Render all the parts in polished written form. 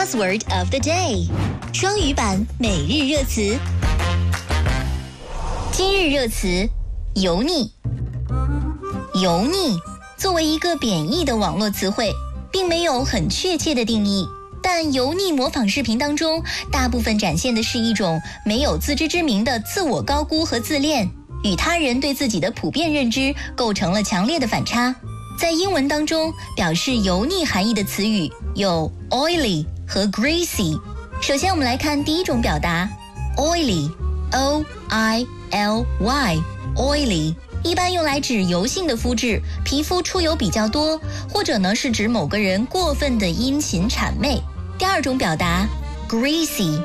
Buzzword of the day， 双语版每日热词。今日热词：油腻。油腻作为一个贬义的网络词汇，并没有很确切的定义。但油腻模仿视频当中，大部分展现的是一种没有自知之明的自我高估和自恋，与他人对自己的普遍认知构成了强烈的反差。在英文当中，表示油腻含义的词语有 oily 和 greasy。首先我们来看第一种表达 oily， O-I-L-Y， oily。一般用来指油性的肤质，皮肤出油比较多，或者呢是指某个人过分的殷勤谄媚。第二种表达 greasy，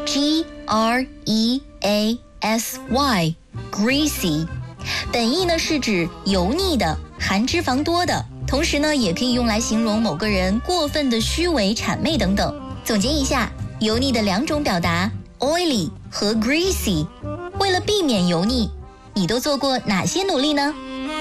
G-R-E-A-S-Y， greasy， 本意呢是指油腻的、含脂肪多的，同时呢也可以用来形容某个人过分的虚伪、谄媚等等。总结一下，油腻的两种表达 oily 和 greasy。为了避免油腻，你都做过哪些努力呢？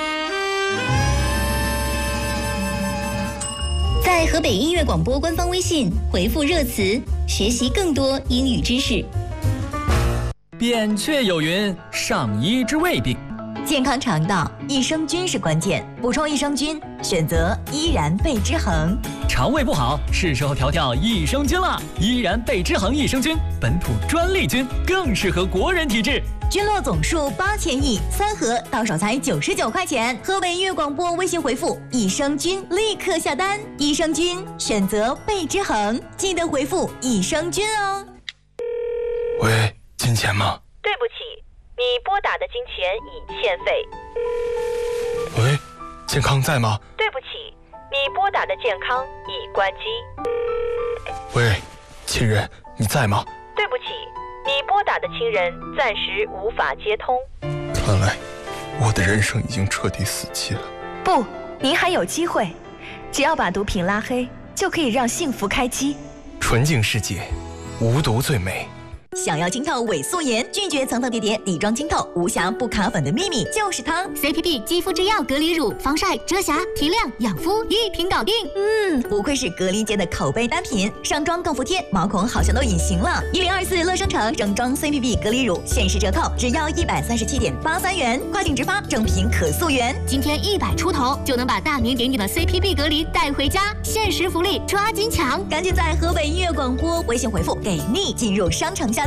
在河北音乐广播官方微信回复热词，学习更多英语知识。 扁鹊有云：上医之未病。 健康肠道，益生菌是关键，补充益生菌，选择依然贝之恒。 肠胃不好，是时候调调益生菌了。依然贝之恒益生菌，本土专利菌，更适合国人体质。 菌落总数8000亿，3盒到手才99块钱。河北音乐广播微信回复益生菌，立刻下单。益生菌选择贝之恒，记得回复益生菌哦。 喂，金钱吗？ 对不起，你拨打的金钱已欠费。 喂，健康在吗？ 对不起，你拨打的健康已关机。 喂，亲人，你在吗？ 对不起，你拨打的亲人暂时无法接通。 看来我的人生已经彻底死期了。 不，您还有机会，只要把毒品拉黑，就可以让幸福开机。 纯净世界，无毒最美。 想要清透伪素颜，拒绝层层叠叠底妆清透，无瑕不卡粉的秘密就是它。 CPP 肌肤之钥隔离乳，防晒、遮瑕、提亮、养肤一瓶搞定。 不愧是隔离界的口碑单品，上妆更服帖，毛孔好像都隐形了。1024乐生城整装 CPP 隔离乳限时折扣，只要137.83元，快订直发，正品可溯源。 今天100出头就能把大名鼎鼎的 CPP 隔离带回家，限时福利抓紧抢！ 赶紧在河北音乐广播微信回复给力进入商城下